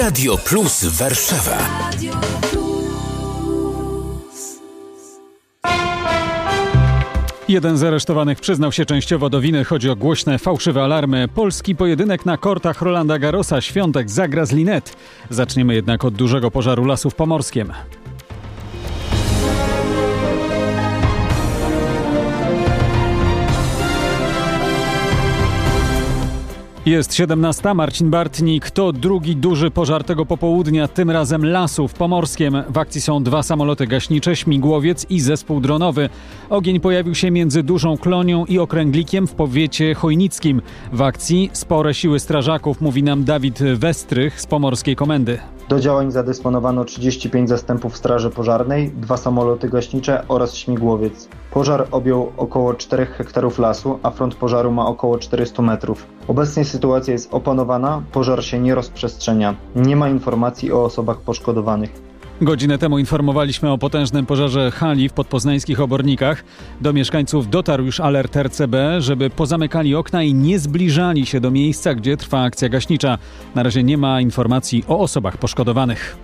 Radio Plus Warszawa. Jeden z aresztowanych przyznał się częściowo do winy. Chodzi o głośne, fałszywe alarmy. Polski pojedynek na kortach Rolanda Garrosa. Świątek zagra z Linette. Zaczniemy jednak od dużego pożaru lasów pomorskiem. Jest 17. Marcin Bartnik. To drugi duży pożar tego popołudnia, tym razem lasów pomorskiem. W akcji są 2 samoloty gaśnicze, śmigłowiec i zespół dronowy. Ogień pojawił się między Dużą Klonią i Okręglikiem w powiecie chojnickim. W akcji spore siły strażaków, mówi nam Dawid Westrych z Pomorskiej Komendy. Do działań zadysponowano 35 zastępów straży pożarnej, 2 samoloty gaśnicze oraz śmigłowiec. Pożar objął około 4 hektarów lasu, a front pożaru ma około 400 metrów. Obecnie sytuacja jest opanowana, pożar się nie rozprzestrzenia. Nie ma informacji o osobach poszkodowanych. Godzinę temu informowaliśmy o potężnym pożarze hali w podpoznańskich Obornikach. Do mieszkańców dotarł już alert RCB, żeby pozamykali okna i nie zbliżali się do miejsca, gdzie trwa akcja gaśnicza. Na razie nie ma informacji o osobach poszkodowanych.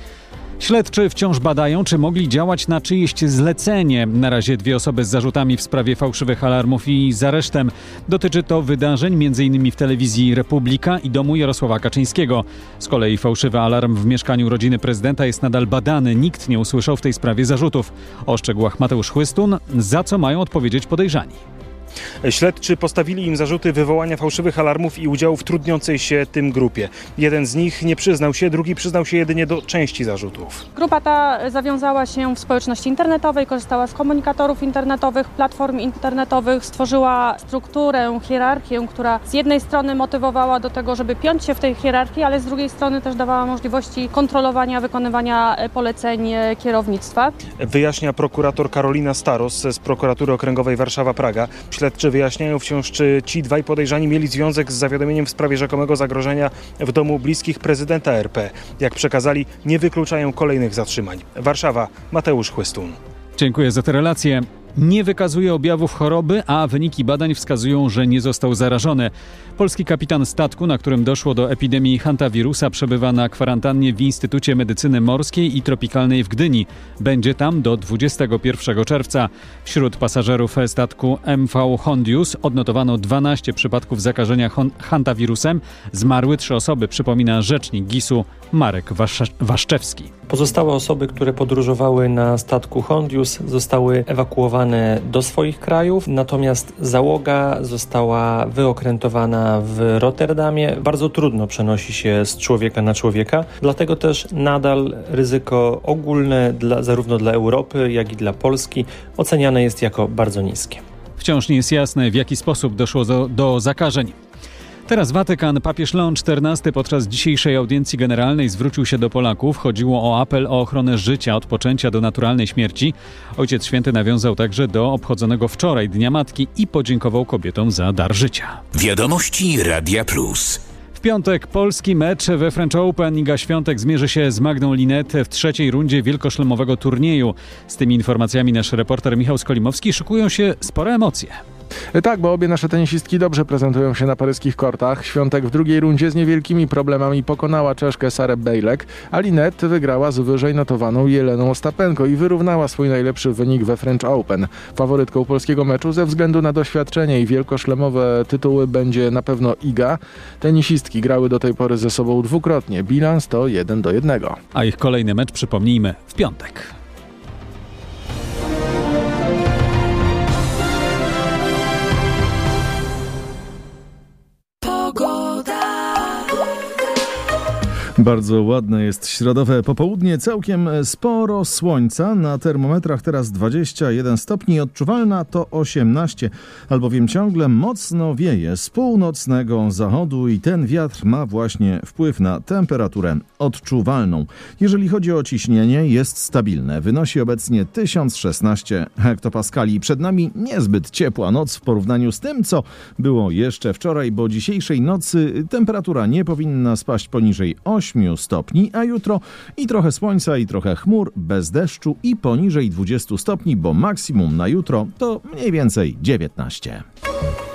Śledczy wciąż badają, czy mogli działać na czyjeś zlecenie. Na razie 2 osoby z zarzutami w sprawie fałszywych alarmów i z aresztem. Dotyczy to wydarzeń m.in. w telewizji Republika i domu Jarosława Kaczyńskiego. Z kolei fałszywy alarm w mieszkaniu rodziny prezydenta jest nadal badany. Nikt nie usłyszał w tej sprawie zarzutów. O szczegółach Mateusz Chłystun, za co mają odpowiedzieć podejrzani. Śledczy postawili im zarzuty wywołania fałszywych alarmów i udziału w trudniącej się tym grupie. Jeden z nich nie przyznał się, drugi przyznał się jedynie do części zarzutów. Grupa ta zawiązała się w społeczności internetowej, korzystała z komunikatorów internetowych, platform internetowych, stworzyła strukturę, hierarchię, która z jednej strony motywowała do tego, żeby piąć się w tej hierarchii, ale z drugiej strony też dawała możliwości kontrolowania, wykonywania poleceń kierownictwa. Wyjaśnia prokurator Karolina Staros z Prokuratury Okręgowej Warszawa-Praga. Śledczy wyjaśniają wciąż, czy ci 2 podejrzani mieli związek z zawiadomieniem w sprawie rzekomego zagrożenia w domu bliskich prezydenta RP. Jak przekazali, nie wykluczają kolejnych zatrzymań. Warszawa, Mateusz Chłystun. Dziękuję za tę relację. Nie wykazuje objawów choroby, a wyniki badań wskazują, że nie został zarażony. Polski kapitan statku, na którym doszło do epidemii hantawirusa, przebywa na kwarantannie w Instytucie Medycyny Morskiej i Tropikalnej w Gdyni. Będzie tam do 21 czerwca. Wśród pasażerów statku MV Hondius odnotowano 12 przypadków zakażenia hantawirusem. Zmarły 3 osoby, przypomina rzecznik GIS-u Marek Waszczewski. Pozostałe osoby, które podróżowały na statku Hondius, zostały ewakuowane do swoich krajów, natomiast załoga została wyokrętowana w Rotterdamie. Bardzo trudno przenosi się z człowieka na człowieka, dlatego też nadal ryzyko ogólne zarówno dla Europy, jak i dla Polski oceniane jest jako bardzo niskie. Wciąż nie jest jasne, w jaki sposób doszło do zakażeń. Teraz Watykan. Papież Leon XIV podczas dzisiejszej audiencji generalnej zwrócił się do Polaków. Chodziło o apel o ochronę życia od poczęcia do naturalnej śmierci. Ojciec Święty nawiązał także do obchodzonego wczoraj Dnia Matki i podziękował kobietom za dar życia. Wiadomości Radia Plus. W piątek polski mecz we French Open. Iga Świątek zmierzy się z Magdą Linette w 3. rundzie wielkoszlemowego turnieju. Z tymi informacjami nasz reporter Michał Skolimowski. Szykują się spore emocje. Tak, bo obie nasze tenisistki dobrze prezentują się na paryskich kortach. Świątek w 2. rundzie z niewielkimi problemami pokonała Czeszkę Sarę Bejlek, a Linette wygrała z wyżej notowaną Jeleną Ostapenko i wyrównała swój najlepszy wynik we French Open. Faworytką polskiego meczu ze względu na doświadczenie i wielkoszlemowe tytuły będzie na pewno Iga. Tenisistki grały do tej pory ze sobą dwukrotnie. Bilans to 1-1. A ich kolejny mecz, przypomnijmy, w piątek. Bardzo ładne jest środowe popołudnie, całkiem sporo słońca, na termometrach teraz 21 stopni, odczuwalna to 18, albowiem ciągle mocno wieje z północnego zachodu i ten wiatr ma właśnie wpływ na temperaturę odczuwalną. Jeżeli chodzi o ciśnienie, jest stabilne, wynosi obecnie 1016 hektopaskali. Przed nami niezbyt ciepła noc w porównaniu z tym, co było jeszcze wczoraj, bo dzisiejszej nocy temperatura nie powinna spaść poniżej 8 stopni, a jutro i trochę słońca, i trochę chmur, bez deszczu i poniżej 20 stopni, bo maksimum na jutro to mniej więcej 19.